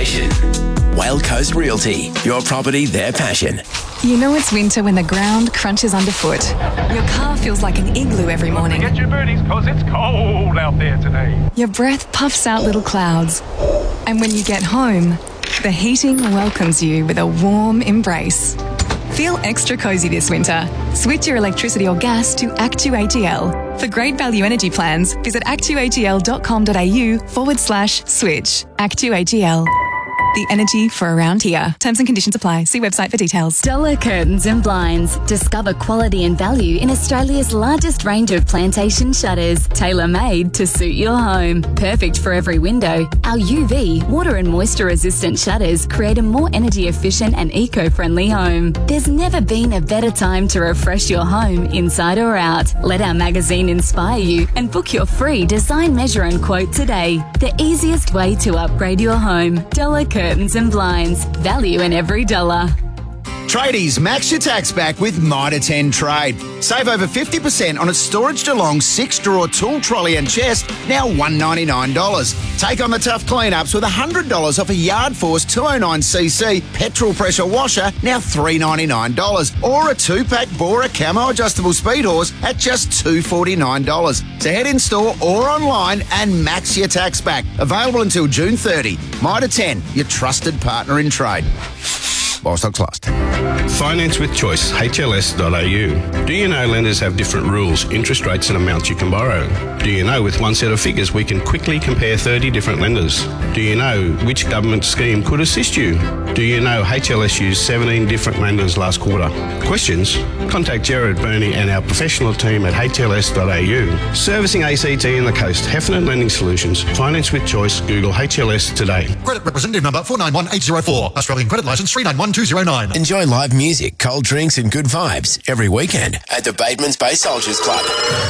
innovation. Whale Coast Realty, your property, their passion. You know it's winter when the ground crunches underfoot. Your car feels like an igloo every morning. Get your booties, cause it's cold out there today. Your breath puffs out little clouds. And when you get home, the heating welcomes you with a warm embrace. Feel extra cosy this winter. Switch your electricity or gas to Actu-ATL. For great value energy plans, visit actuatl.com.au/switch. Actu-ATL. The energy for around here. Terms and conditions apply. See website for details. Dollar Curtains and Blinds. Discover quality and value in Australia's largest range of plantation shutters, tailor-made to suit your home. Perfect for every window, our UV, water and moisture resistant shutters create a more energy efficient and eco-friendly home. There's never been a better time to refresh your home inside or out. Let our magazine inspire you and book your free design, measure and quote today. The easiest way to upgrade your home. Dollar Curtains and Blinds. Value in every dollar. Tradies, max your tax back with Mitre 10 Trade. Save over 50% on a Storage Geelong 6-drawer tool trolley and chest, now $199. Take on the tough clean-ups with $100 off a Yard Force 209cc petrol pressure washer, now $399. Or a 2-pack Bora Camo adjustable speed horse at just $249. So head in store or online and max your tax back. Available until June 30. Mitre 10, your trusted partner in trade. While stocks last. Finance with Choice, hls.au. Do you know lenders have different rules, interest rates and amounts you can borrow? Do you know with one set of figures we can quickly compare 30 different lenders? Do you know which government scheme could assist you? Do you know HLS used 17 different lenders last quarter? Questions? Contact Gerard Burney and our professional team at hls.au. Servicing ACT and the Coast, Heffernan Lending Solutions. Finance with Choice, Google HLS today. Credit representative number 491804. Australian credit licence 391209. Enjoy live music, cold drinks and good vibes every weekend at the Bateman's Bay Soldiers Club.